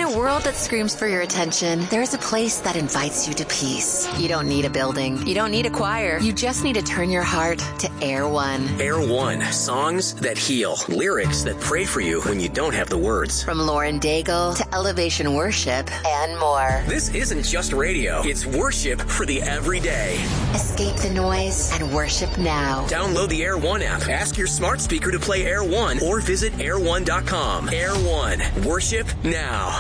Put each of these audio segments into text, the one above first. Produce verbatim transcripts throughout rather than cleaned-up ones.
a world that screams for your attention, there's a place that invites you to peace. You don't need a building. You don't need a choir. You just need to turn your heart to Air One. Air One. Songs that heal. Lyrics that pray for you when you don't have the words. From Lauren Daigle to Elevation Worship and more. This isn't just radio. It's worship for the everyday. Escape the noise and worship now. Download the Air One app. Ask your smart speaker to play Air One or visit air one dot com. Air One. Worship now.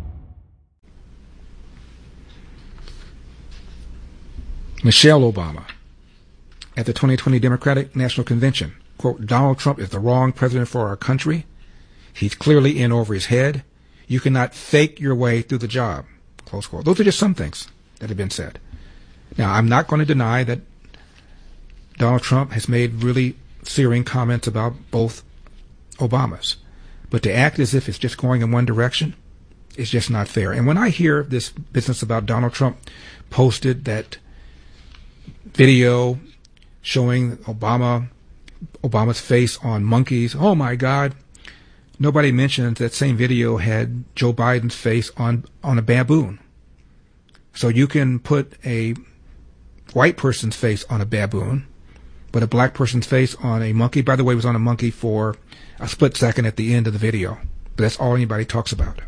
Michelle Obama at the twenty twenty Democratic National Convention, quote, Donald Trump is the wrong president for our country. He's clearly in over his head. You cannot fake your way through the job, close quote. Those are just some things that have been said. Now, I'm not going to deny that Donald Trump has made really searing comments about both Obamas. But to act as if it's just going in one direction is just not fair. And when I hear this business about Donald Trump posted that video showing Obama, Obama's face on monkeys, oh my God, nobody mentions that same video had Joe Biden's face on, on a baboon. So you can put a white person's face on a baboon, but a black person's face on a monkey, by the way, was on a monkey for a split second at the end of the video. But that's all anybody talks about.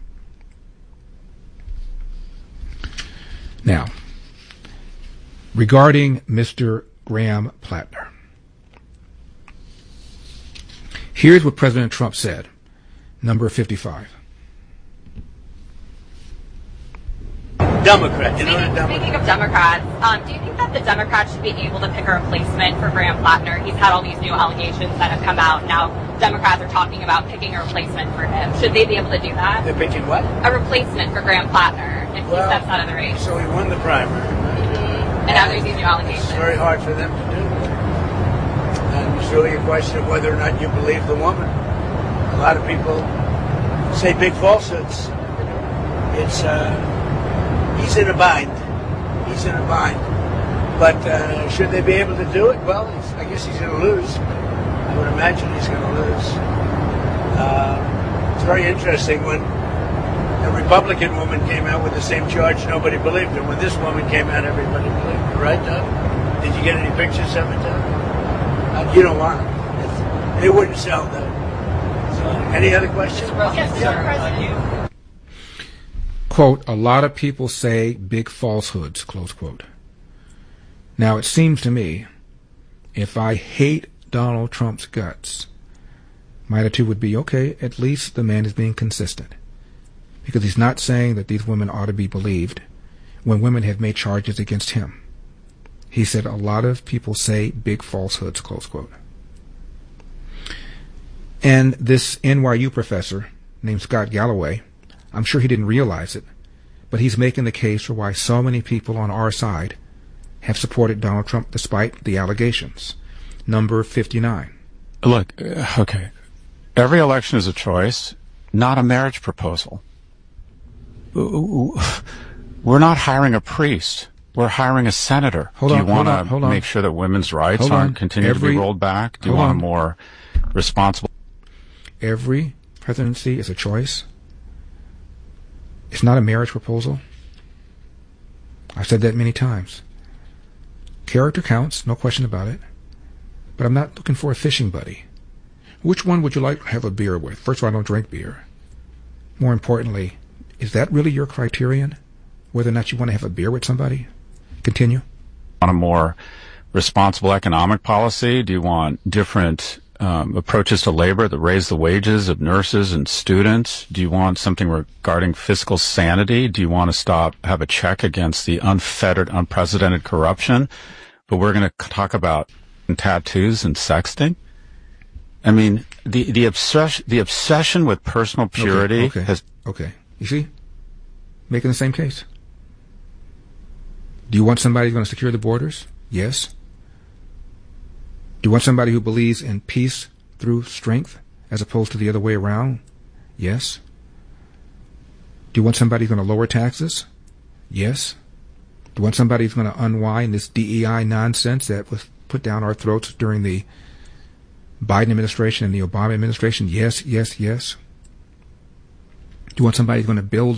Now, regarding Mister Graham Plattner, here's what President Trump said, number fifty-five. Democrat. You know, speaking, Democrat. speaking of Democrats, um, do you think that the Democrats should be able to pick a replacement for Graham Plattner? He's had all these new allegations that have come out. Now Democrats are talking about picking a replacement for him. Should they be able to do that? They're picking what? A replacement for Graham Plattner if Well, he steps out of the race. So he won the primary. Mm-hmm. And now there's these new allegations. It's very hard for them to do. And it's really a question of whether or not you believe the woman. A lot of people say big falsehoods. It's, uh, he's in a bind. He's in a bind. But uh, should they be able to do it? Well, he's, I guess he's going to lose. I would imagine he's going to lose. Uh, it's very interesting when a Republican woman came out with the same charge, nobody believed her. When this woman came out, everybody believed her. Right, Doug? Did you get any pictures of it, Doug? Uh, you don't want them. It's, it wouldn't sell, though. So, any other questions? Yes, sir. President. Quote, a lot of people say big falsehoods, close quote. Now, it seems to me, if I hate Donald Trump's guts, my attitude would be, okay, at least the man is being consistent. Because he's not saying that these women ought to be believed when women have made charges against him. He said a lot of people say big falsehoods, close quote. And this N Y U professor named Scott Galloway, I'm sure he didn't realize it, but he's making the case for why so many people on our side have supported Donald Trump despite the allegations. Number fifty-nine. Look, okay, every election is a choice, not a marriage proposal. We're not hiring a priest. We're hiring a senator. Hold Do on, you want hold to on. make sure that women's rights Hold aren't on. continue Every- to be rolled back? Do you hold want on. a more responsible... Every presidency is a choice. It's not a marriage proposal. I've said that many times. Character counts, no question about it. But I'm not looking for a fishing buddy. Which one would you like to have a beer with? First of all, I don't drink beer. More importantly, is that really your criterion? Whether or not you want to have a beer with somebody? Continue. Want a more responsible economic policy? Do you want different um, approaches to labor that raise the wages of nurses and students? Do you want something regarding fiscal sanity? Do you want to stop, have a check against the unfettered, unprecedented corruption? But we're going to talk about tattoos and sexting? I mean, the, the obsession, the obsession with personal purity okay, okay, has... Okay. You see? Making the same case. Do you want somebody who's going to secure the borders? Yes. Do you want somebody who believes in peace through strength as opposed to the other way around? Yes. Do you want somebody who's going to lower taxes? Yes. Do you want somebody who's going to unwind this D E I nonsense that was put down our throats during the Biden administration and the Obama administration? Yes, yes, yes. Do you want somebody who's going to build